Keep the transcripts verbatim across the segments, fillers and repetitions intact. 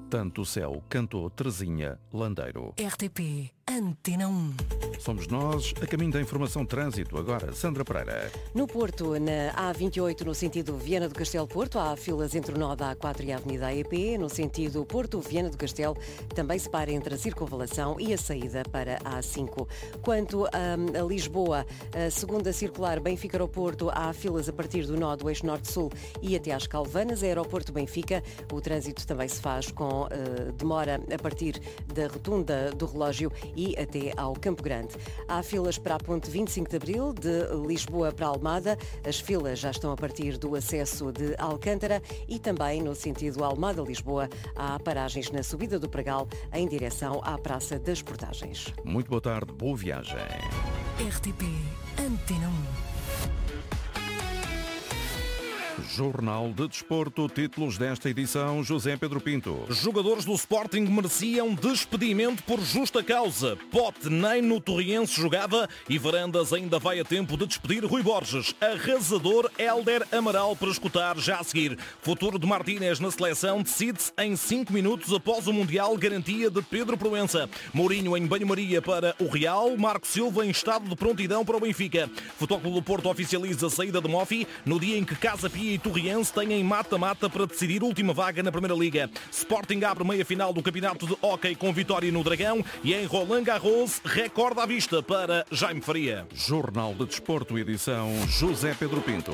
Tanto o céu, cantou Terezinha Landeiro. R T P Antena um. Somos nós, a caminho da informação de trânsito. Agora, Sandra Pereira. No Porto, na A vinte e oito, no sentido Viana do Castelo-Porto, há filas entre o nó da A quatro e a Avenida A E P. No sentido Porto-Viana do Castelo, também se para entre a circunvalação e a saída para a A cinco. Quanto a, a Lisboa, a segunda circular Benfica-Aeroporto, há filas a partir do nó do eixo norte-sul e até às Calvanas. Aeroporto-Benfica, o trânsito também se faz com uh, demora a partir da rotunda do relógio e até ao Campo Grande. Há filas para a ponte vinte e cinco de Abril, de Lisboa para Almada. As filas já estão a partir do acesso de Alcântara e também no sentido Almada-Lisboa há paragens na subida do Pragal em direção à Praça das Portagens. Muito boa tarde, boa viagem. R T P Antena um. Jornal de Desporto, títulos desta edição, José Pedro Pinto. Jogadores do Sporting mereciam despedimento por justa causa. Pote nem no Torriense jogava e Varandas ainda vai a tempo de despedir Rui Borges. Arrasador Hélder Amaral para escutar já a seguir. Futuro de Martínez na seleção decide-se em cinco minutos após o Mundial, garantia de Pedro Proença. Mourinho em banho-maria para o Real, Marco Silva em estado de prontidão para o Benfica. Futebol Clube do Porto oficializa a saída de Mofi no dia em que Casa Pia e Torriense têm mata-mata para decidir última vaga na Primeira Liga. Sporting abre meia-final do Campeonato de Hóquei com vitória no Dragão e em Roland Garros, recorde à vista para Jaime Faria. Jornal de Desporto, edição José Pedro Pinto.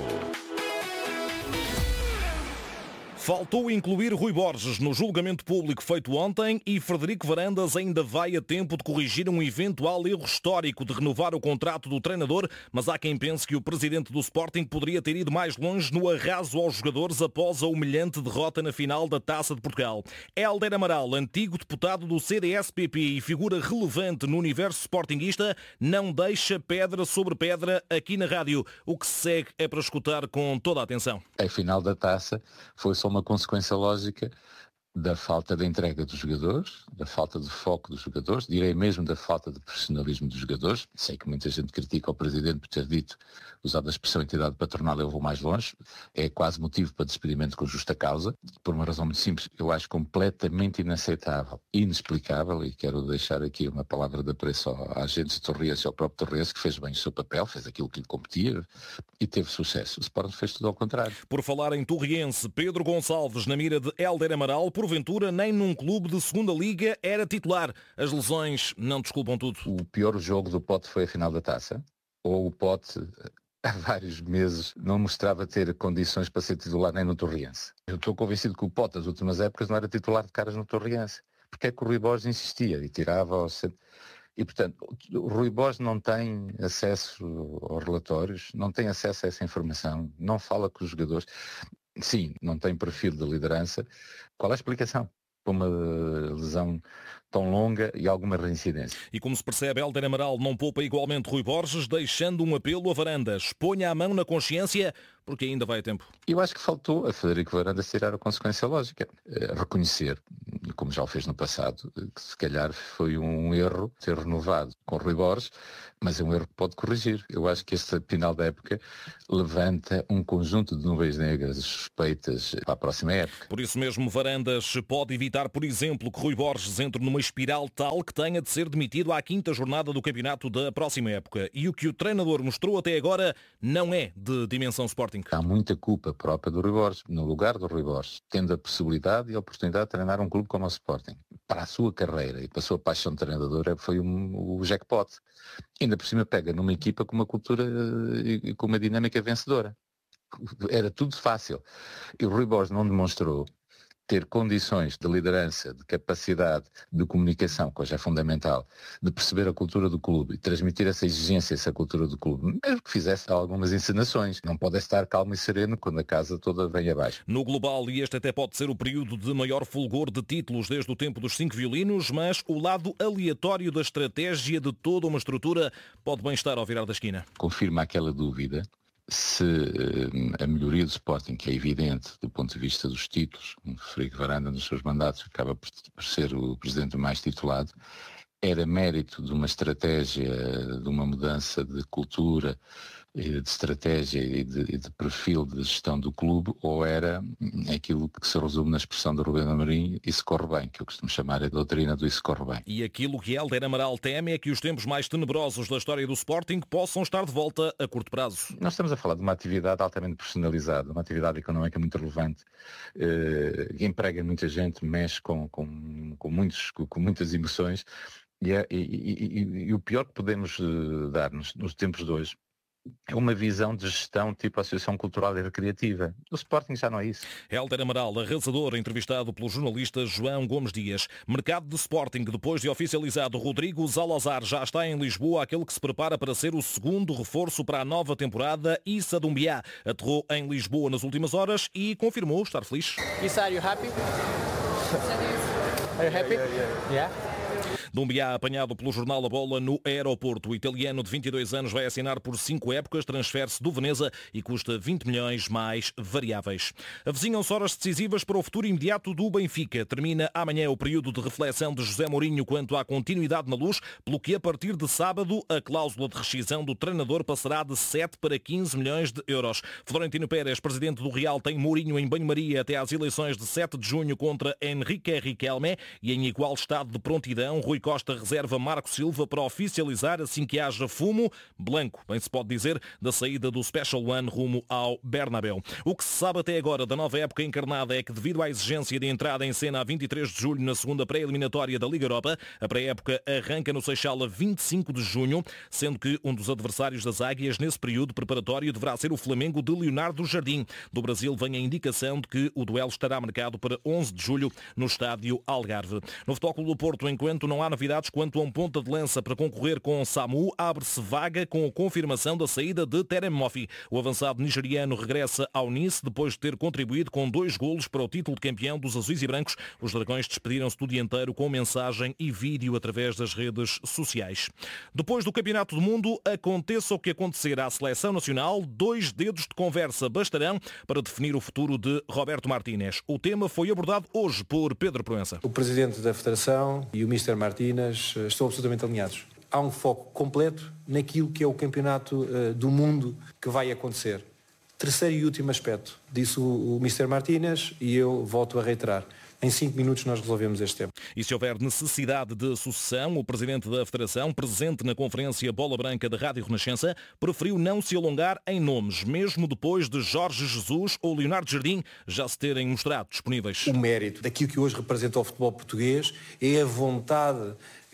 Faltou incluir Rui Borges no julgamento público feito ontem e Frederico Varandas ainda vai a tempo de corrigir um eventual erro histórico de renovar o contrato do treinador, mas há quem pense que o presidente do Sporting poderia ter ido mais longe no arraso aos jogadores após a humilhante derrota na final da Taça de Portugal. Hélder Amaral, antigo deputado do C D S P P e figura relevante no universo sportinguista, não deixa pedra sobre pedra aqui na rádio. O que se segue é para escutar com toda a atenção. A final da Taça foi só uma consequência lógica da falta de entrega dos jogadores, da falta de foco dos jogadores, direi mesmo da falta de profissionalismo dos jogadores. Sei que muita gente critica o Presidente por ter dito, usado a expressão entidade patronal, eu vou mais longe. É quase motivo para despedimento com justa causa, por uma razão muito simples. Eu acho completamente inaceitável, inexplicável, e quero deixar aqui uma palavra de apreço ao agente de Torriense e ao próprio Torriense, que fez bem o seu papel, fez aquilo que lhe competia e teve sucesso. O Sporting fez tudo ao contrário. Por falar em Torriense, Pedro Gonçalves na mira de Hélder Amaral, porventura nem num clube de segunda liga era titular. As lesões não desculpam tudo. O pior jogo do Pote foi a final da Taça, ou o Pote há vários meses não mostrava ter condições para ser titular nem no Torriense. Eu estou convencido que o Pote das últimas épocas não era titular de caras no Torriense, porque é que o Rui Borges insistia e tirava ao centro. E, portanto, o Rui Borges não tem acesso aos relatórios, não tem acesso a essa informação, não fala com os jogadores. Sim, não tem perfil de liderança. Qual é a explicação para uma lesão tão longa e alguma reincidência? E como se percebe, Hélder Amaral não poupa igualmente Rui Borges, deixando um apelo a Varandas. Ponha a mão na consciência, porque ainda vai a tempo. Eu acho que faltou a Frederico Varandas tirar a consequência lógica. Reconhecer, como já o fez no passado, que se calhar foi um erro ter renovado com Rui Borges, mas é um erro que pode corrigir. Eu acho que esta final da época levanta um conjunto de nuvens negras suspeitas para a próxima época. Por isso mesmo, Varandas pode evitar, por exemplo, que Rui Borges entre numa espiral tal que tenha de ser demitido à quinta jornada do campeonato da próxima época. E o que o treinador mostrou até agora não é de dimensão Sporting. Há muita culpa própria do Rui Borges, no lugar do Rui Borges, tendo a possibilidade e a oportunidade de treinar um clube como o Sporting. Para a sua carreira e para a sua paixão de treinador foi um, o jackpot. Ainda por cima pega numa equipa com uma cultura e com uma dinâmica vencedora. Era tudo fácil. E o Rui Borges não demonstrou ter condições de liderança, de capacidade de comunicação, que hoje é fundamental, de perceber a cultura do clube e transmitir essa exigência, essa cultura do clube, mesmo que fizesse algumas encenações. Não pode estar calmo e sereno quando a casa toda vem abaixo. No global, e este até pode ser o período de maior fulgor de títulos desde o tempo dos cinco violinos, mas o lado aleatório da estratégia de toda uma estrutura pode bem estar ao virar da esquina. Confirma aquela dúvida. Se uh, a melhoria do Sporting, que é evidente do ponto de vista dos títulos, o Frederico Varandas nos seus mandatos acaba por, por ser o presidente mais titulado, era mérito de uma estratégia, de uma mudança de cultura, de estratégia e de, e de perfil de gestão do clube, ou era aquilo que se resume na expressão de Rubén Amorim, isso corre bem, que eu costumo chamar a doutrina do isso corre bem. E aquilo que Hélder Amaral teme é que os tempos mais tenebrosos da história do Sporting possam estar de volta a curto prazo. Nós estamos a falar de uma atividade altamente personalizada, uma atividade económica muito relevante, eh, que emprega muita gente, mexe com, com, com, muitos, com, com muitas emoções, e, é, e, e, e, e o pior que podemos uh, dar nos, nos tempos de hoje é uma visão de gestão tipo Associação Cultural e Recreativa. O Sporting já não é isso. Hélder Amaral, arrasador, entrevistado pelo jornalista João Gomes Dias. Mercado de Sporting, depois de oficializado Rodrigo Zalazar, já está em Lisboa, aquele que se prepara para ser o segundo reforço para a nova temporada. Issa Doumbia aterrou em Lisboa nas últimas horas e confirmou estar feliz. Issa, are you happy? Are you happy? Yeah, yeah, yeah. Doumbia, apanhado pelo jornal A Bola no aeroporto. O italiano de vinte e dois anos vai assinar por cinco épocas, transfere-se do Veneza e custa vinte milhões mais variáveis. Avizinham-se horas decisivas para o futuro imediato do Benfica. Termina amanhã o período de reflexão de José Mourinho quanto à continuidade na Luz, pelo que a partir de sábado a cláusula de rescisão do treinador passará de sete para quinze milhões de euros. Florentino Pérez, presidente do Real, tem Mourinho em banho-maria até às eleições de sete de junho contra Henrique Riquelme e em igual estado de prontidão, Rui Costa reserva Marco Silva para oficializar assim que haja fumo blanco, bem se pode dizer, da saída do Special One rumo ao Bernabéu. O que se sabe até agora da nova época encarnada é que, devido à exigência de entrada em cena a vinte e três de julho na segunda pré-eliminatória da Liga Europa, a pré-época arranca no Seixal a vinte e cinco de junho, sendo que um dos adversários das Águias nesse período preparatório deverá ser o Flamengo de Leonardo Jardim. Do Brasil vem a indicação de que o duelo estará marcado para onze de julho no estádio Algarve. No Futebol Clube do Porto, enquanto não há novidades quanto a um ponta de lança para concorrer com Samu, abre-se vaga com a confirmação da saída de Terem Moffi. O avançado nigeriano regressa ao Nice depois de ter contribuído com dois golos para o título de campeão dos azuis e brancos. Os dragões despediram-se do dianteiro com mensagem e vídeo através das redes sociais. Depois do Campeonato do Mundo, aconteça o que acontecer à Seleção Nacional, dois dedos de conversa bastarão para definir o futuro de Roberto Martínez. O tema foi abordado hoje por Pedro Proença. O Presidente da Federação e o mister Martínez estão absolutamente alinhados. Há um foco completo naquilo que é o campeonato uh, do mundo que vai acontecer. Terceiro e último aspecto, disse o, o mister Martínez e eu volto a reiterar. Em cinco minutos nós resolvemos este tema. E se houver necessidade de sucessão, o Presidente da Federação, presente na conferência Bola Branca da Rádio Renascença, preferiu não se alongar em nomes, mesmo depois de Jorge Jesus ou Leonardo Jardim já se terem mostrado disponíveis. O mérito daquilo que hoje representa o futebol português é a vontade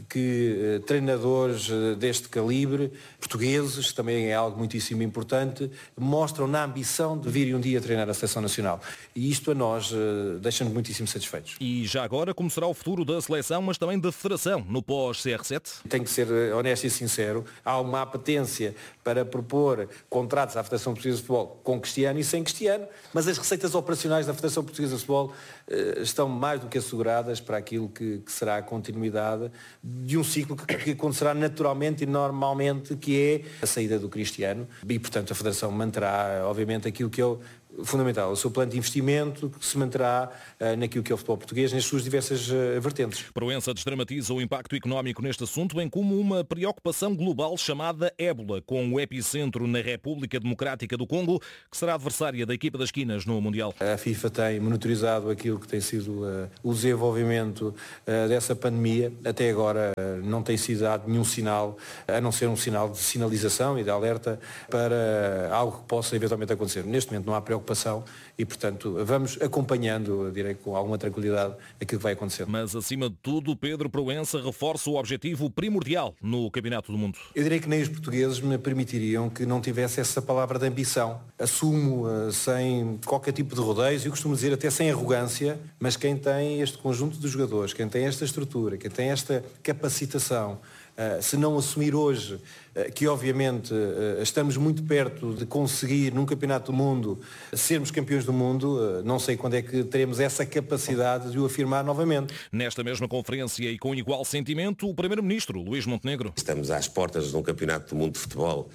que uh, treinadores uh, deste calibre, portugueses, também é algo muitíssimo importante, mostram na ambição de vir um dia treinar a Seleção Nacional. E isto a nós uh, deixa-nos muitíssimo satisfeitos. E já agora, como será o futuro da Seleção, mas também da Federação, no pós-C R sete? Tenho que ser honesto e sincero, há uma apetência para propor contratos à Federação Portuguesa de Futebol com Cristiano e sem Cristiano, mas as receitas operacionais da Federação Portuguesa de Futebol uh, estão mais do que asseguradas para aquilo que, que será a continuidade de um ciclo que, que acontecerá naturalmente e normalmente, que é a saída do Cristiano. E, portanto, a Federação manterá, obviamente, aquilo que é o fundamental, o seu plano de investimento, que se manterá uh, naquilo que é o futebol português, nas suas diversas uh, vertentes. Proença desdramatiza o impacto económico neste assunto, bem como uma preocupação global chamada ébola, com o epicentro na República Democrática do Congo, que será adversária da equipa das quinas no Mundial. A FIFA tem monitorizado aquilo que tem sido uh, o desenvolvimento uh, dessa pandemia. Até agora uh, não tem sido dado nenhum sinal, a não ser um sinal de sinalização e de alerta para uh, algo que possa eventualmente acontecer. Neste momento não há preocupação e, portanto, vamos acompanhando, eu direi com alguma tranquilidade, aquilo que vai acontecer. Mas, acima de tudo, Pedro Proença reforça o objetivo primordial no Campeonato do Mundo. Eu direi que nem os portugueses me permitiriam que não tivesse essa palavra de ambição. Assumo uh, sem qualquer tipo de rodeios, eu costumo dizer até sem arrogância, mas quem tem este conjunto de jogadores, quem tem esta estrutura, quem tem esta capacitação, Uh, se não assumir hoje uh, que obviamente uh, estamos muito perto de conseguir num campeonato do mundo sermos campeões do mundo, uh, não sei quando é que teremos essa capacidade de o afirmar novamente. Nesta mesma conferência e com igual sentimento, o Primeiro-Ministro, Luís Montenegro. Estamos às portas de um campeonato do mundo de futebol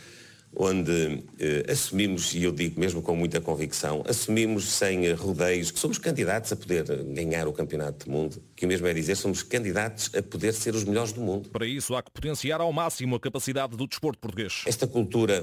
onde eh, assumimos, e eu digo mesmo com muita convicção, assumimos sem rodeios que somos candidatos a poder ganhar o Campeonato do Mundo, que o mesmo é dizer, somos candidatos a poder ser os melhores do mundo. Para isso há que potenciar ao máximo a capacidade do desporto português. Esta cultura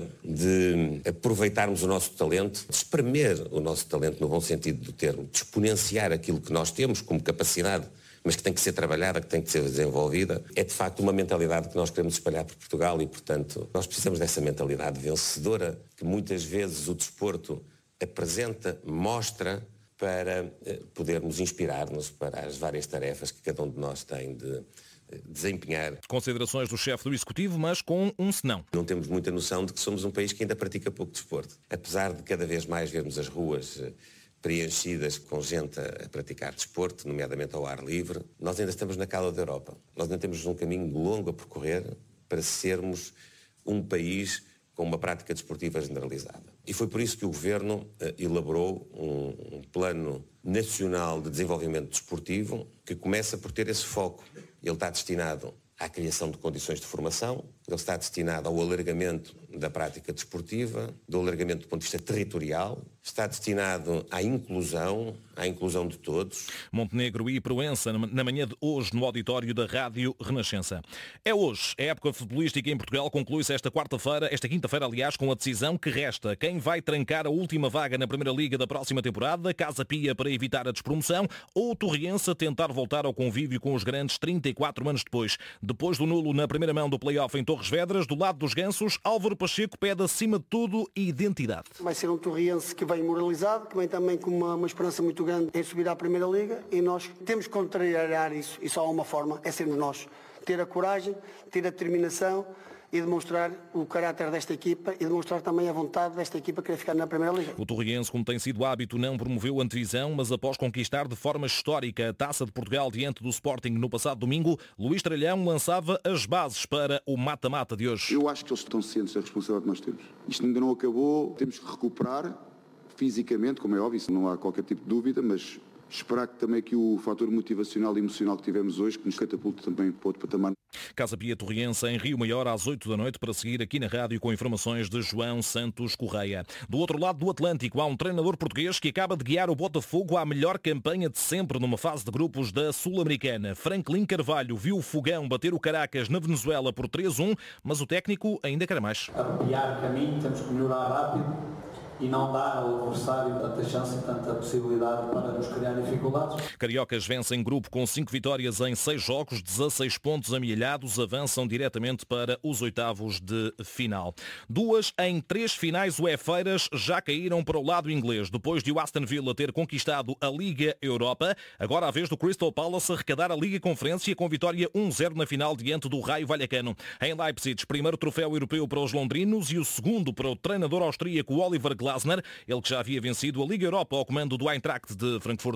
de aproveitarmos o nosso talento, de espremer o nosso talento no bom sentido do termo, de exponenciar aquilo que nós temos como capacidade, mas que tem que ser trabalhada, que tem que ser desenvolvida, é de facto uma mentalidade que nós queremos espalhar por Portugal e, portanto, nós precisamos dessa mentalidade vencedora que muitas vezes o desporto apresenta, mostra, para podermos inspirar-nos para as várias tarefas que cada um de nós tem de desempenhar. Considerações do chefe do Executivo, mas com um senão. Não temos muita noção de que somos um país que ainda pratica pouco desporto. Apesar de cada vez mais vermos as ruas preenchidas com gente a praticar desporto, nomeadamente ao ar livre, nós ainda estamos na cauda da Europa. Nós ainda temos um caminho longo a percorrer para sermos um país com uma prática desportiva generalizada. E foi por isso que o Governo eh, elaborou um, um plano nacional de desenvolvimento desportivo que começa por ter esse foco. Ele está destinado à criação de condições de formação, ele está destinado ao alargamento da prática desportiva, do alargamento do ponto de vista territorial, está destinado à inclusão, à inclusão de todos. Montenegro e Proença, na manhã de hoje, no auditório da Rádio Renascença. É hoje, a época futebolística em Portugal conclui-se esta quarta-feira, esta quinta-feira, aliás, com a decisão que resta. Quem vai trancar a última vaga na Primeira Liga da próxima temporada, Casa Pia para evitar a despromoção, ou o Torriense a tentar voltar ao convívio com os grandes trinta e quatro anos depois. Depois do nulo na primeira mão do play-off em Torres Vedras, do lado dos gansos, Álvaro Pacheco pede acima de tudo identidade. Vai ser um Torriense que vem moralizado, que vem também com uma, uma esperança muito grande em subir à Primeira Liga, e nós temos que contrariar isso, e só há uma forma, é sermos nós. Ter a coragem, ter a determinação e demonstrar o caráter desta equipa e demonstrar também a vontade desta equipa querer ficar na Primeira Liga. O Torriense, como tem sido hábito, não promoveu a antevisão, mas após conquistar de forma histórica a Taça de Portugal diante do Sporting no passado domingo, Luís Tralhão lançava as bases para o mata-mata de hoje. Eu acho que eles estão cientes da responsabilidade que nós temos. Isto ainda não acabou, temos que recuperar fisicamente, como é óbvio, isso não há qualquer tipo de dúvida, mas esperar que também que o fator motivacional e emocional que tivemos hoje, que nos catapulte também para outro patamar. Casa Pia Torriense em Rio Maior às oito da noite, para seguir aqui na rádio com informações de João Santos Correia. Do outro lado do Atlântico há um treinador português que acaba de guiar o Botafogo à melhor campanha de sempre numa fase de grupos da Sul-Americana. Franklin Carvalho viu o Fogão bater o Caracas na Venezuela por três a um, mas o técnico ainda quer mais. A piar caminho, temos que melhorar rápido. E não dá ao adversário tanta chance e tanta possibilidade para nos criar dificuldades. Cariocas vencem grupo com cinco vitórias em seis jogos, dezasseis pontos amealhados, avançam diretamente para os oitavos de final. Duas em três finais uefeiras já caíram para o lado inglês. Depois de o Aston Villa ter conquistado a Liga Europa, agora a vez do Crystal Palace arrecadar a Liga Conferência com vitória um a zero na final diante do Raio Vallecano. Em Leipzig, primeiro troféu europeu para os londrinos e o segundo para o treinador austríaco Oliver Glasner, ele que já havia vencido a Liga Europa ao comando do Eintracht de Frankfurt.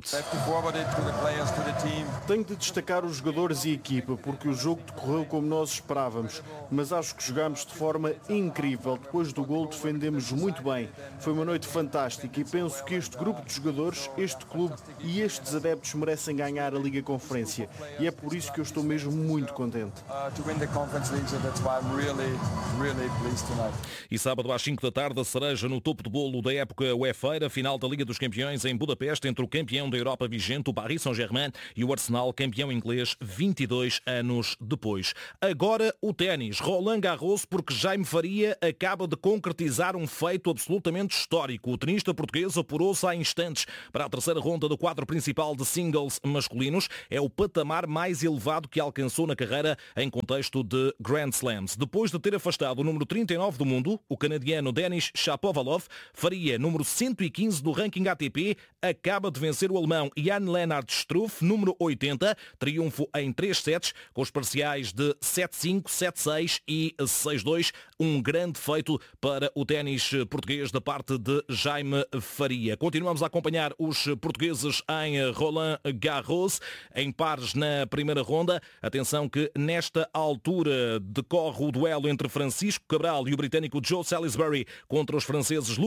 Tenho de destacar os jogadores e a equipa, porque o jogo decorreu como nós esperávamos, mas acho que jogámos de forma incrível. Depois do gol defendemos muito bem. Foi uma noite fantástica e penso que este grupo de jogadores, este clube e estes adeptos merecem ganhar a Liga Conferência, e é por isso que eu estou mesmo muito contente. E sábado às cinco da tarde, a cereja no topo do bolo da época uefeira, final da Liga dos Campeões em Budapeste, entre o campeão da Europa vigente, o Paris Saint-Germain, e o Arsenal, campeão inglês, vinte e dois anos depois. Agora o ténis, Roland Garros, porque Jaime Faria acaba de concretizar um feito absolutamente histórico. O tenista português apurou-se há instantes para a terceira ronda do quadro principal de singles masculinos. É o patamar mais elevado que alcançou na carreira em contexto de Grand Slams. Depois de ter afastado o número trinta e nove do mundo, o canadiano Denis Shapovalov, Faria, número cento e quinze do ranking A T P, acaba de vencer o alemão Jan-Lennard Struff, número oitenta, triunfo em três sets, com os parciais de sete cinco, sete seis e seis dois. Um grande feito para o ténis português da parte de Jaime Faria. Continuamos a acompanhar os portugueses em Roland Garros, em pares na primeira ronda. Atenção que nesta altura decorre o duelo entre Francisco Cabral e o britânico Joe Salisbury contra os franceses Lucas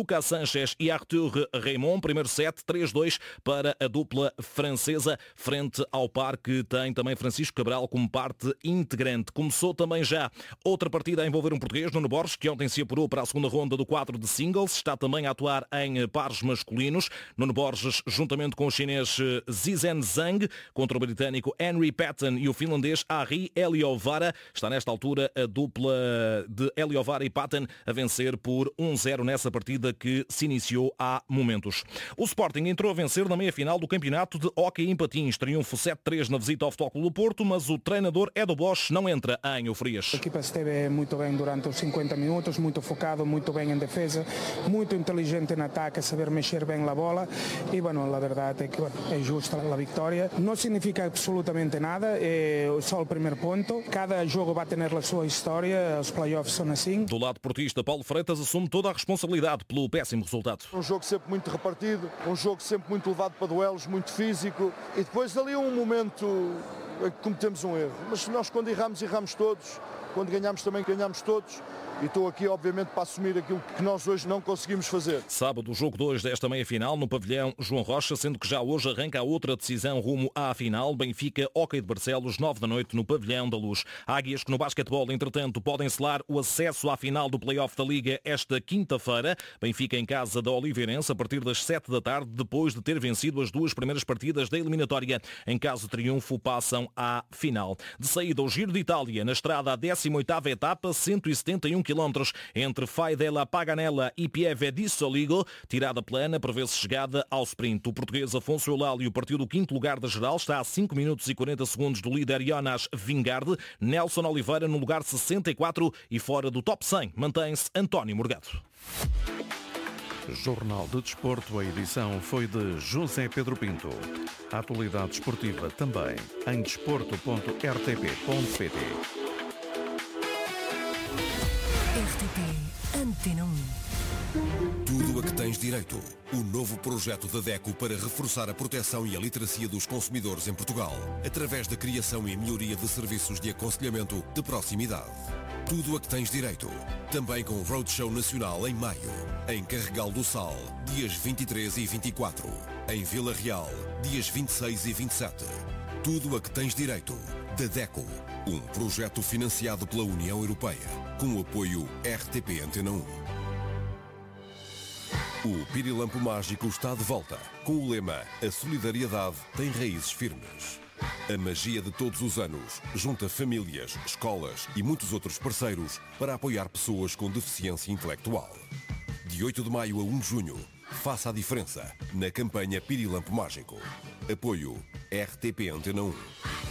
Lucas Sanches e Arthur Raymond. Primeiro set, três dois para a dupla francesa, frente ao par que tem também Francisco Cabral como parte integrante. Começou também já outra partida a envolver um português, Nuno Borges, que ontem se apurou para a segunda ronda do quadro de singles. Está também a atuar em pares masculinos. Nuno Borges, juntamente com o chinês Zizhen Zhang, contra o britânico Henry Patton e o finlandês Ari Eliovara. Está nesta altura a dupla de Eliovara e Patton a vencer por um zero nessa partida que se iniciou há momentos. O Sporting entrou a vencer na meia-final do campeonato de hóquei em patins. Triunfo sete três na visita ao Futebol Clube do Porto, mas o treinador Edu Bosch não entra em euforias. A equipa esteve muito bem durante os cinquenta minutos, muito focado, muito bem em defesa, muito inteligente no ataque, a saber mexer bem a bola e, bueno, a verdade é que bueno, é justa a vitória. Não significa absolutamente nada, é só o primeiro ponto. Cada jogo vai ter a sua história, os playoffs são assim. Do lado portista, Paulo Freitas assume toda a responsabilidade pelo péssimo resultado. Um jogo sempre muito repartido, um jogo sempre muito levado para duelos, muito físico, e depois ali um momento em que cometemos um erro. Mas nós quando erramos, erramos todos. Quando ganhamos também ganhamos todos. E estou aqui, obviamente, para assumir aquilo que nós hoje não conseguimos fazer. Sábado, o jogo dois desta meia-final no pavilhão João Rocha, sendo que já hoje arranca a outra decisão rumo à final. Benfica, Hóquei de Barcelos, nove da noite, no pavilhão da Luz. Águias que no basquetebol, entretanto, podem selar o acesso à final do play-off da Liga esta quinta-feira. Benfica em casa da Oliveirense a partir das sete da tarde, depois de ter vencido as duas primeiras partidas da eliminatória. Em caso de triunfo, passam à final. De saída, o Giro de Itália, na estrada à décima oitava etapa, cento e setenta e um quilómetros entre Fai della Paganella e Pieve di Soligo. Tirada plana, prevê-se chegada ao sprint. O português Afonso Eulálio partiu do quinto lugar da geral, está a cinco minutos e quarenta segundos do líder Jonas Vingegaard. Nelson Oliveira no lugar sessenta e quatro e fora do top cem mantém-se António Morgado. Jornal de Desporto, a edição foi de José Pedro Pinto. A atualidade esportiva também em desporto ponto r t p ponto p t. R T P Antena um. Tudo a que tens direito. O novo projeto da DECO para reforçar a proteção e a literacia dos consumidores em Portugal, através da criação e melhoria de serviços de aconselhamento de proximidade. Tudo a que tens direito. Também com o Roadshow Nacional em maio. Em Carregal do Sal, dias vinte e três e vinte e quatro. Em Vila Real, dias vinte e seis e vinte e sete. Tudo a que tens direito. Da DECO. Um projeto financiado pela União Europeia. Com o apoio R T P Antena um. O Pirilampo Mágico está de volta. Com o lema A solidariedade tem raízes firmes. A magia de todos os anos junta famílias, escolas e muitos outros parceiros para apoiar pessoas com deficiência intelectual. De oito de maio a um de junho, faça a diferença na campanha Pirilampo Mágico. Apoio R T P Antena um.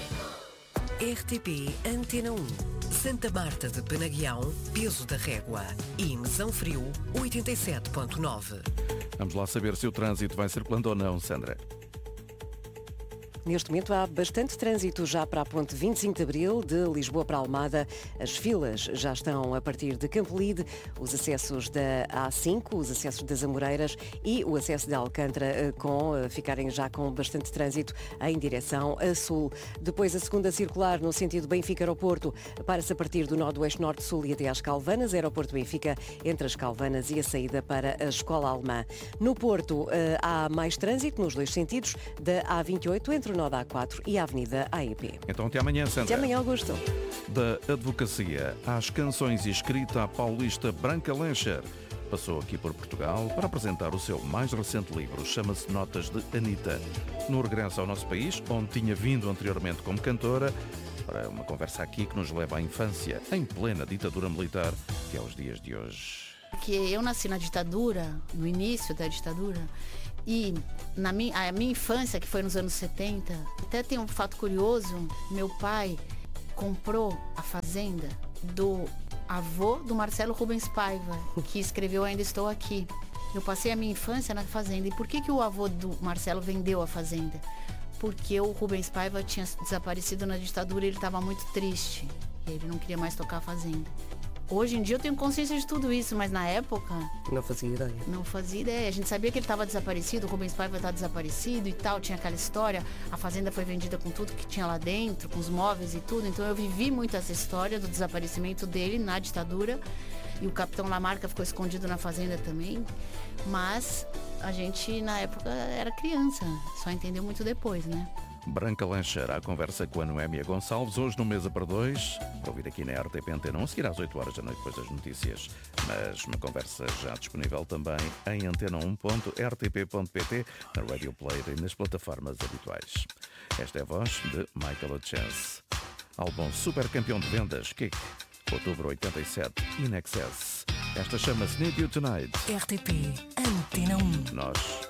R T P Antena um. Santa Marta de Penaguião, Peso da Régua e Mesão Frio, oitenta e sete ponto nove. Vamos lá saber se o trânsito vai circulando ou não, Sandra. Neste momento há bastante trânsito já para a ponte vinte e cinco de Abril, de Lisboa para Almada. As filas já estão a partir de Campolide, os acessos da A cinco, os acessos das Amoreiras e o acesso de Alcântara com ficarem já com bastante trânsito em direção a sul. Depois a segunda circular no sentido Benfica-Aeroporto para-se a partir do Nordoeste Norte-Sul e até às Calvanas, Aeroporto Benfica entre as Calvanas e a saída para a Escola Alemã. No Porto há mais trânsito nos dois sentidos da A vinte e oito entre o nó da A quatro e a Avenida A E P. Então até amanhã, Sandra. Até amanhã, Augusto. Da advocacia às canções e escrita à paulista Branca Lencher. Passou aqui por Portugal para apresentar o seu mais recente livro, chama-se Notas de Anitta. No regresso ao nosso país, onde tinha vindo anteriormente como cantora, para uma conversa aqui que nos leva à infância, em plena ditadura militar, que é os dias de hoje. Porque eu nasci na ditadura, no início da ditadura, e na minha, a minha infância, que foi nos anos setenta, até tem um fato curioso, meu pai comprou a fazenda do avô do Marcelo Rubens Paiva, que escreveu Ainda Estou Aqui. Eu passei a minha infância na fazenda. E por que que o avô do Marcelo vendeu a fazenda? Porque o Rubens Paiva tinha desaparecido na ditadura e ele estava muito triste. E ele não queria mais tocar a fazenda. Hoje em dia eu tenho consciência de tudo isso, mas na época... Não fazia ideia. Não fazia ideia. A gente sabia que ele estava desaparecido, o Rubens Paiva estava desaparecido e tal, tinha aquela história. A fazenda foi vendida com tudo que tinha lá dentro, com os móveis e tudo. Então eu vivi muito essa história do desaparecimento dele na ditadura. E o capitão Lamarca ficou escondido na fazenda também. Mas a gente, na época, era criança. Só entendeu muito depois, né? Branca Lancher, à conversa com a Noémia Gonçalves, hoje no Mesa para Dois, para ouvir aqui na R T P Antena um, a seguir às oito horas da noite, depois das notícias. Mas uma conversa já disponível também em antena um ponto r t p ponto p t, na Radio Player e nas plataformas habituais. Esta é a voz de Michael Chance. Álbum super campeão de vendas, Kick, outubro oitenta e sete, In Excess. Esta chama-se Need You Tonight. R T P Antena um. Nós